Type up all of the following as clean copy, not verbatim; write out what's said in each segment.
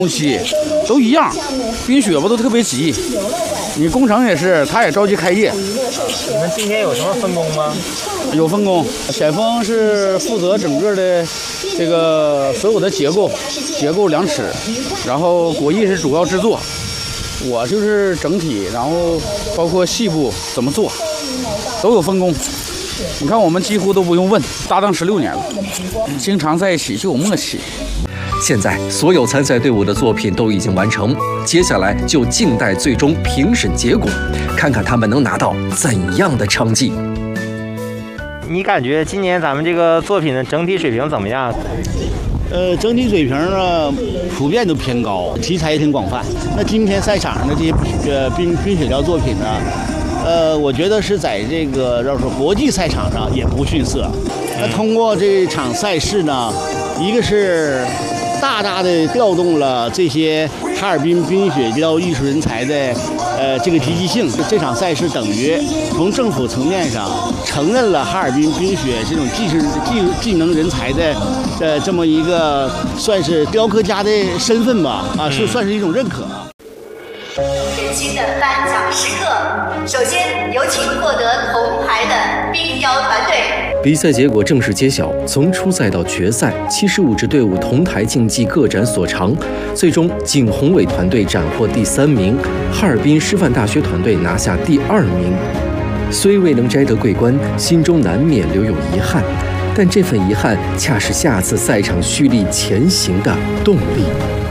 东西都一样，冰雪不都特别急？你工程也是，他也着急开业。 你们今天有什么分工吗？ 有分工，显峰是负责整个的这个所有的结构量尺，然后果毅是主要制作，我就是整体，然后包括细部怎么做，都有分工。你看我们几乎都不用问，搭档16年了，经常在一起就有默契。 现在所有参赛队伍的作品都已经完成，接下来就静待最终评审结果，看看他们能拿到怎样的成绩。 你感觉今年咱们这个作品的整体水平怎么样？ 整体水平呢，普遍都偏高，题材也挺广泛。那今天赛场上的这些冰雪料作品呢，我觉得是在这个要说国际赛场上也不逊色。那通过这场赛事呢，一个是大大的调动了这些哈尔滨冰雪料艺术人才的这个积极性。这场赛事等于从政府层面上承认了哈尔滨冰雪这种技能人才的这么一个算是雕刻家的身份吧，算是一种认可。 人心的颁奖时刻，首先有请获得铜牌的冰雕团队。 比赛结果正式揭晓，从初赛到决赛，75支队伍同台竞技各展所长，最终景宏伟团队斩获第3名，哈尔滨师范大学团队拿下第2名。虽未能摘得桂冠，心中难免留有遗憾，但这份遗憾恰是下次赛场蓄力前行的动力。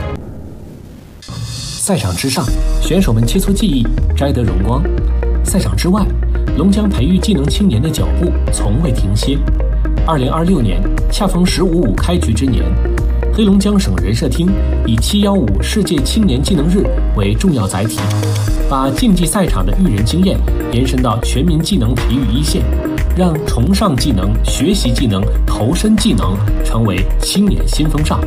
赛场之上，选手们切磋技艺，摘得荣光；赛场之外，龙江培育技能青年的脚步从未停歇。2026年恰逢1055开局之年，黑龙江省人社厅以715世界青年技能日为重要载体，把竞技赛场的育人经验延伸到全民技能培育一线，让崇尚技能、学习技能、投身技能成为青年新风尚。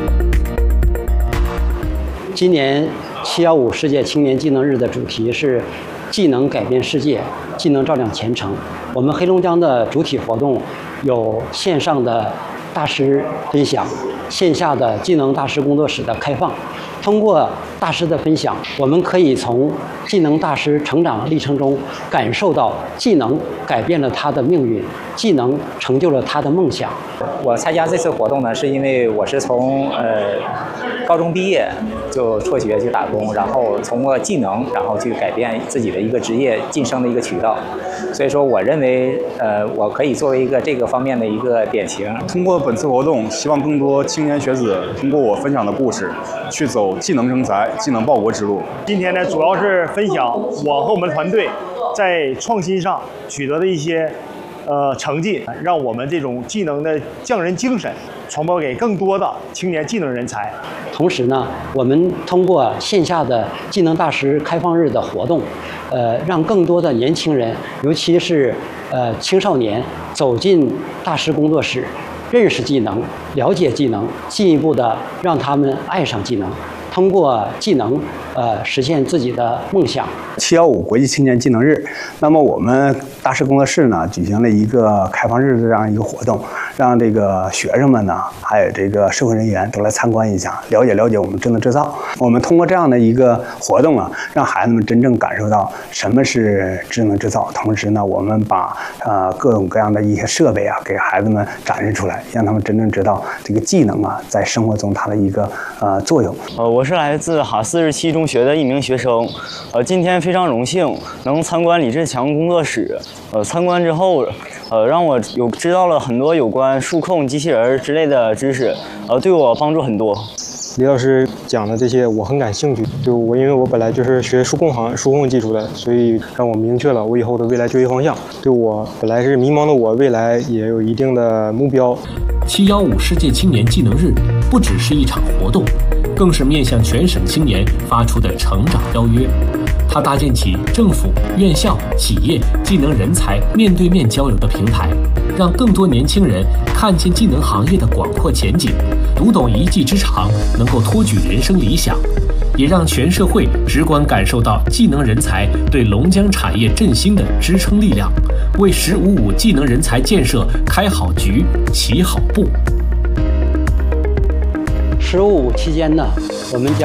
今年715世界青年技能日的主题是技能改变世界，技能照亮前程。我们黑龙江的主体活动有线上的大师分享，线下的技能大师工作室的开放。通过大师的分享，我们可以从技能大师成长历程中感受到技能改变了他的命运，技能成就了他的梦想。 我参加这次活动呢，是因为我是从高中毕业就辍学去打工，然后通过技能，然后去改变自己的一个职业晋升的一个渠道。所以说，我认为我可以作为一个这个方面的一个典型。 通过本次活动，希望更多青年学子通过我分享的故事，去走技能成才、技能报国之路。 今天呢，主要是分享我和我们团队在创新上取得的一些成绩，让我们这种技能的匠人精神传播给更多的青年技能人才。 同时呢，我们通过线下的技能大师开放日的活动，让更多的年轻人，尤其是青少年走进大师工作室，认识技能，了解技能，进一步的让他们爱上技能，通过技能实现自己的梦想。 715国际青年技能日，那么我们大师工作室呢举行了一个开放日的这样一个活动，让这个学生们呢，还有这个社会人员都来参观一下，了解我们智能制造。我们通过这样的一个活动啊，让孩子们真正感受到什么是智能制造。同时呢，我们把各种各样的一些设备啊，给孩子们展示出来，让他们真正知道这个技能啊，在生活中它的一个作用。 我是来自哈47中学的一名学生，今天非常荣幸能参观李志强工作室。参观之后，让我知道了很多有关数控、机器人之类的知识，对我帮助很多。 李老师讲的这些我很感兴趣，因为我本来就是学数控技术的，所以让我明确了我以后的未来就业方向。对我本来是迷茫的我，未来也有一定的目标。 715世界青年技能日不只是一场活动，更是面向全省青年发出的成长邀约。它搭建起政府、院校、企业、技能人才面对面交流的平台，让更多年轻人看见技能行业的广阔前景，读懂一技之长，能够托举人生理想，也让全社会直观感受到技能人才对龙江产业振兴的支撑力量，为1055技能人才建设开好局、起好步。 15期间呢，我们将